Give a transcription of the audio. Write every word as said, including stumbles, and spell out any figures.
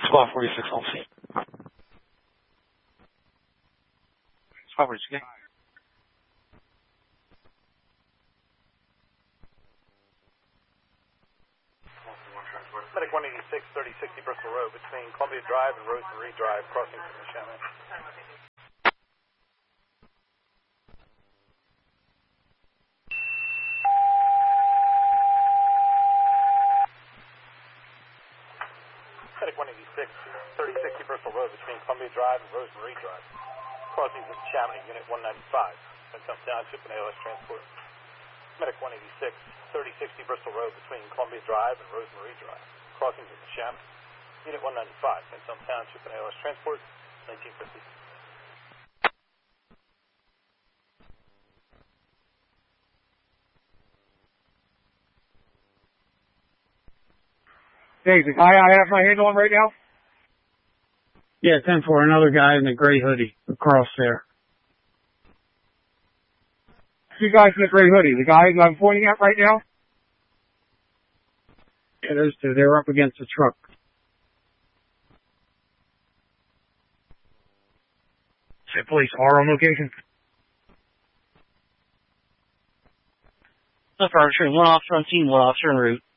Squad forty-six on scene. Squad forty-six, okay? Medic one eighty-six, thirty sixty Bristol Road between Columbia Drive and Rosemarie Drive, crossing from the Shaman. Medic one eighty-six, thirty sixty Bristol Road between Columbia Drive and Rosemarie Drive, crossing from Chamonix, Unit one ninety-five, Benton Township and A L S Transport. Medic one eighty-six, thirty sixty Bristol Road between Columbia Drive and Rosemarie Drive, crossing from the Chamonix, Unit one ninety-five, Benton Township and A L S Transport, nineteen fifty. Hey, the guy I have my handle on right now? Yeah, ten four, another guy in the gray hoodie across there. Two guys in the gray hoodie. The guy I'm pointing at right now? Yeah, those two. They were up against the truck. Say police are on location. Affirmative, one officer on scene, one officer en route.